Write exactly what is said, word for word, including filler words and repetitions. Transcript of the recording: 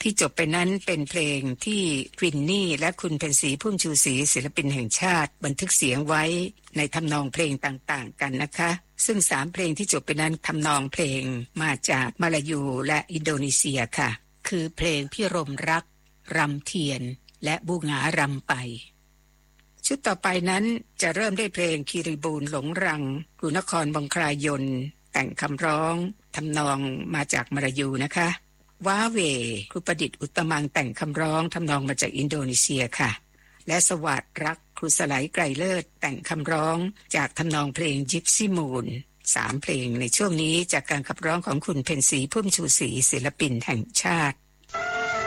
ที่จบไปนั้นเป็นเพลงที่ควินนี่และคุณเพ็ญศรีพุ่มชูศรีศิลปินแห่งชาติบันทึกเสียงไว้ในทำนองเพลงต่างๆกันนะคะซึ่งสามเพลงที่จบไปนั้นทำนองเพลงมาจากมาลายูและอินโดนีเซียค่ะคือเพลงพิรมรักรำเทียนและบูหงารำไปชุดต่อไปนั้นจะเริ่มด้วยเพลงคีรีบูนหลงรังกรุนครบงคลายนแต่งคำร้องทำนองมาจากมาลายูนะคะว้าเวครูประดิษฐ์อุตตมังแต่งคำร้องทำนองมาจากอินโดนีเซียค่ะและสวัสดิ์รักครูสไลไกรเลิศแต่งคำร้องจากทำนองเพลงยิปซีมูนสามเพลงในช่วงนี้จากการขับร้องของคุณเพ็ญศรีพุ่มชูศรีศิลปินแห่งชาติ